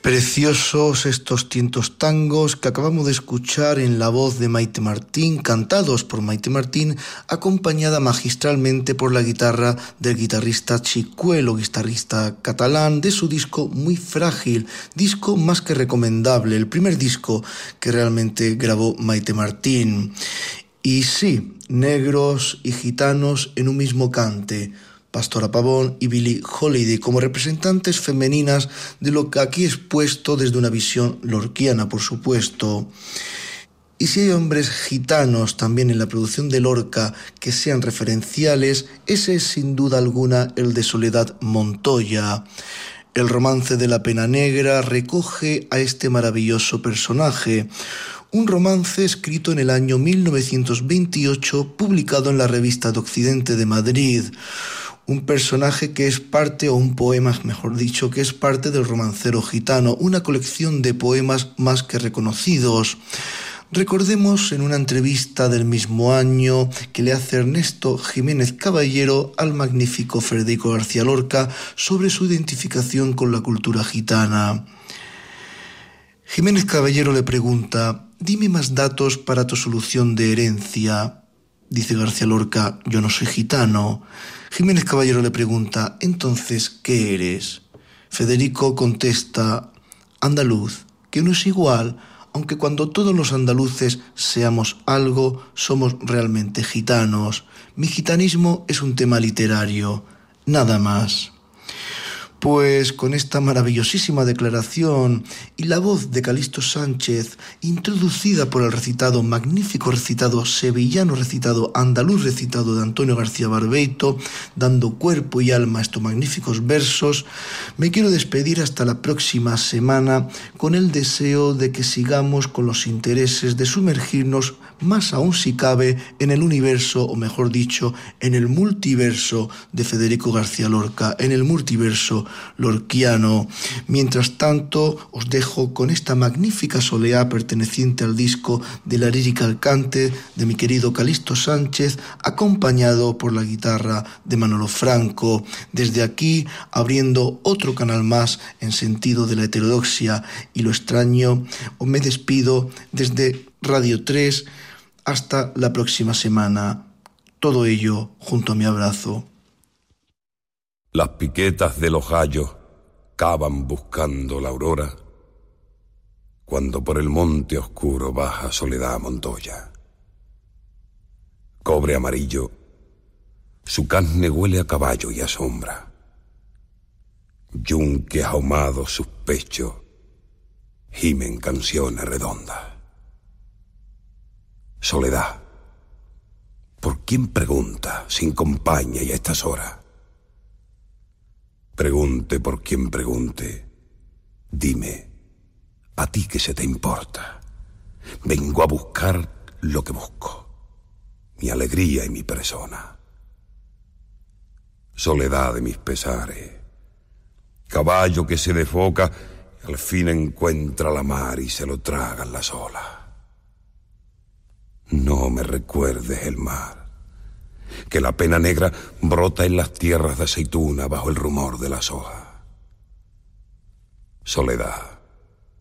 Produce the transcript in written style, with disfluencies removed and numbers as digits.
Preciosos estos tientos tangos que acabamos de escuchar en la voz de Maite Martín, cantados por Maite Martín, acompañada magistralmente por la guitarra del guitarrista Chicuelo, guitarrista catalán, de su disco Muy Frágil, disco más que recomendable, el primer disco que realmente grabó Maite Martín. Y sí, negros y gitanos en un mismo cante. Pastora Pavón y Billie Holiday como representantes femeninas de lo que aquí es puesto desde una visión lorquiana, por supuesto. Y si hay hombres gitanos también en la producción de Lorca que sean referenciales, ese es sin duda alguna el de Soledad Montoya. El romance de la pena negra recoge a este maravilloso personaje. Un romance escrito en el año 1928, publicado en la Revista de Occidente de Madrid. Un personaje que es parte, o un poema, mejor dicho, que es parte del Romancero Gitano, una colección de poemas más que reconocidos. Recordemos en una entrevista del mismo año que le hace Ernesto Jiménez Caballero al magnífico Federico García Lorca sobre su identificación con la cultura gitana. Jiménez Caballero le pregunta: dime más datos para tu solución de herencia. Dice García Lorca: yo no soy gitano. Jiménez Caballero le pregunta: entonces, ¿qué eres? Federico contesta: andaluz, que no es igual, aunque cuando todos los andaluces seamos algo, somos realmente gitanos. Mi gitanismo es un tema literario, nada más. Pues con esta maravillosísima declaración y la voz de Calixto Sánchez, introducida por el recitado, magnífico recitado, sevillano recitado, andaluz recitado de Antonio García Barbeito, dando cuerpo y alma a estos magníficos versos, me quiero despedir hasta la próxima semana con el deseo de que sigamos con los intereses de sumergirnos más aún si cabe en el universo, o mejor dicho, en el multiverso de Federico García Lorca, en el multiverso lorquiano. Mientras tanto, os dejo con esta magnífica soleá perteneciente al disco de la lírica al cante de mi querido Calixto Sánchez, acompañado por la guitarra de Manolo Franco. Desde aquí, abriendo otro canal más en sentido de la heterodoxia y lo extraño, os me despido desde Radio 3 hasta la próxima semana. Todo ello junto a mi abrazo. Las piquetas de los gallos cavan buscando la aurora, cuando por el monte oscuro baja Soledad Montoya. Cobre amarillo, su carne huele a caballo y a sombra. Yunque ahumado sus pechos gimen canciones redondas. Soledad, ¿por quién pregunta sin compañía y a estas horas? Pregunte por quien pregunte, dime, ¿a ti qué se te importa? Vengo a buscar lo que busco, mi alegría y mi persona. Soledad de mis pesares, caballo que se desfoca, al fin encuentra la mar y se lo tragan las olas. No me recuerdes el mar, que la pena negra brota en las tierras de aceituna bajo el rumor de las hojas. Soledad,